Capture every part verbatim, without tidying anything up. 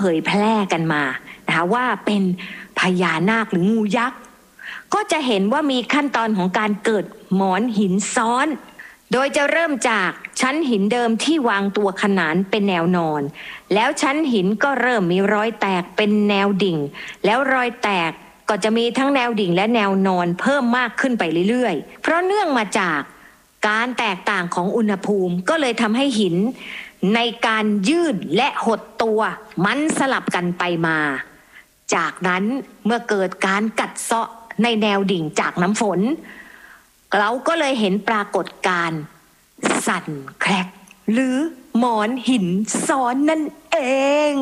เผยแพร่กันมานะคะว่าเป็นพญานาคหรืองูยักษ์ก็จะเห็นว่ามีขั้นตอนของการเกิดหมอนหินซ้อนโดยจะเริ่มจากชั้นหินเดิมที่วางตัวขนานเป็นแนวนอนแล้วชั้นหินก็เริ่มมีรอยแตกเป็นแนวดิ่งแล้วรอยแตกก็จะมีทั้งแนวดิ่งและแนวนอนเพิ่มมากขึ้นไปเรื่อยๆเพราะเนื่องมาจากการแตกต่างของอุณหภูมิก็เลยทำให้หินในการยืดและหดตัวมันสลับกันไปมาจากนั้นเมื่อเกิดการกัดเซาะในแนวดิ่งจากน้ำฝนเราก็เลยเห็นปรากฏการณ์สั่นแคลกหรือหมอนหินซ้อนนั่นเอง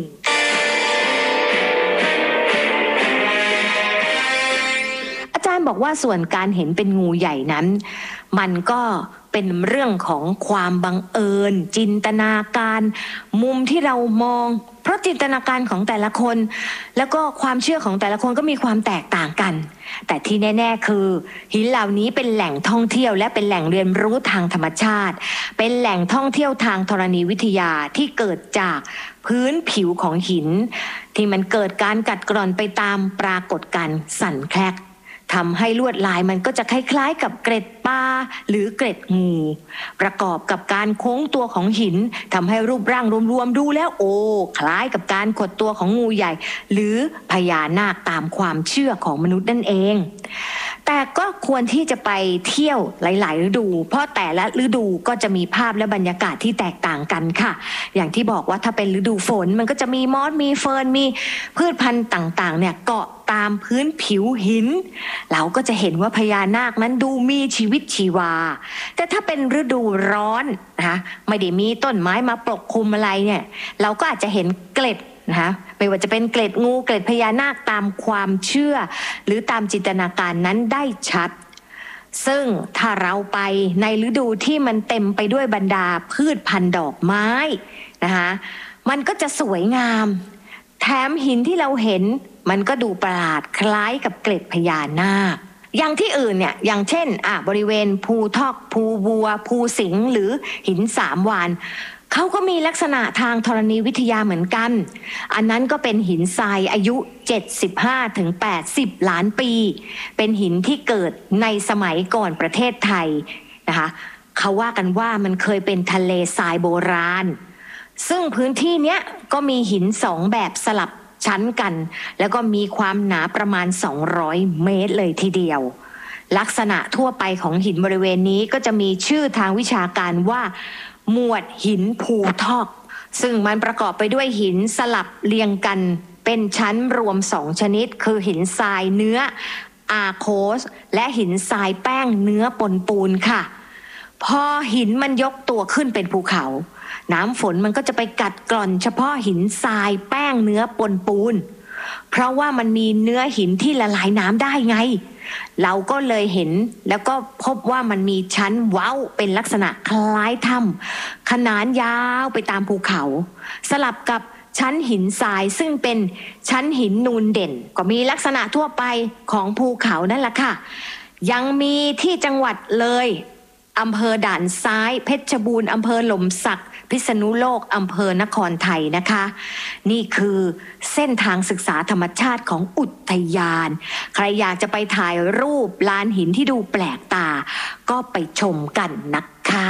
อาจารย์บอกว่าส่วนการเห็นเป็นงูใหญ่นั้นมันก็เป็นเรื่องของความบังเอิญจินตนาการมุมที่เรามองเพราะจินตนาการของแต่ละคนแล้วก็ความเชื่อของแต่ละคนก็มีความแตกต่างกันแต่ที่แน่ๆคือหินเหล่านี้เป็นแหล่งท่องเที่ยวและเป็นแหล่งเรียนรู้ทางธรรมชาติเป็นแหล่งท่องเที่ยวทางธรณีวิทยาที่เกิดจากพื้นผิวของหินที่มันเกิดการกัดกร่อนไปตามปรากฏการณ์สั่นแคลกทำให้ลวดลายมันก็จะคล้ายๆกับเกร็ดปลาหรือเกร็ดงูประกอบกับการโค้งตัวของหินทำให้รูปร่างรวมๆดูแล้วโอ้คล้ายกับการขดตัวของงูใหญ่หรือพญานาคตามความเชื่อของมนุษย์นั่นเองแต่ก็ควรที่จะไปเที่ยวหลายๆฤดูเพราะแต่ละฤดูก็จะมีภาพและบรรยากาศที่แตกต่างกันค่ะอย่างที่บอกว่าถ้าเป็นฤดูฝนมันก็จะมีมอสมีเฟิร์นมีพืชพันธุ์ต่างๆเนี่ยเกาะตามพื้นผิวหินเราก็จะเห็นว่าพญานาคนั้นดูมีชีวิตชีวาแต่ถ้าเป็นฤดูร้อนนะคะไม่ได้มีต้นไม้มาปกคลุมอะไรเนี่ยเราก็อาจจะเห็นเกล็ดนะคะไม่ว่าจะเป็นเกล็ดงูเกล็ดพญานาคตามความเชื่อหรือตามจินตนาการนั้นได้ชัดซึ่งถ้าเราไปในฤดูที่มันเต็มไปด้วยบรรดาพืชพันธุ์ดอกไม้นะคะมันก็จะสวยงามแถมหินที่เราเห็นมันก็ดูประหลาดคล้ายกับเกล็ดพญานาคอย่างที่อื่นเนี่ยอย่างเช่นอ่ะบริเวณภูทอกภูบัวภูสิงห์หรือหินสามวานเขาก็มีลักษณะทางธรณีวิทยาเหมือนกันอันนั้นก็เป็นหินทรายอายุ เจ็ดสิบห้าถึงแปดสิบ ล้านปีเป็นหินที่เกิดในสมัยก่อนประเทศไทยนะคะเขาว่ากันว่ามันเคยเป็นทะเลทรายโบราณซึ่งพื้นที่เนี้ยก็มีหินสองแบบสลับชั้นกันแล้วก็มีความหนาประมาณสองร้อยเมตรเลยทีเดียวลักษณะทั่วไปของหินบริเวณนี้ก็จะมีชื่อทางวิชาการว่าหมวดหินภูทอกซึ่งมันประกอบไปด้วยหินสลับเรียงกันเป็นชั้นรวมสองชนิดคือหินทรายเนื้ออาโคสและหินทรายแป้งเนื้อปนปูนค่ะพอหินมันยกตัวขึ้นเป็นภูเขาน้ำฝนมันก็จะไปกัดกร่อนเฉพาะหินทรายแป้งเนื้อปนปูนเพราะว่ามันมีเนื้อหินที่ละลายน้ำได้ไงเราก็เลยเห็นแล้วก็พบว่ามันมีชั้นเว้าเป็นลักษณะคล้ายถ้ำขนานยาวไปตามภูเขาสลับกับชั้นหินทรายซึ่งเป็นชั้นหินนูนเด่นก็มีลักษณะทั่วไปของภูเขานั่นแหละค่ะยังมีที่จังหวัดเลยอำเภอด่านซ้ายเพชรบูรณ์อำเภอหล่มสักพิษณุโลกอำเภอนครไทยนะคะนี่คือเส้นทางศึกษาธรรมชาติของอุทยานใครอยากจะไปถ่ายรูปลานหินที่ดูแปลกตาก็ไปชมกันนะคะ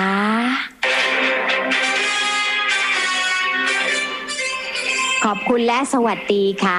ขอบคุณและสวัสดีค่ะ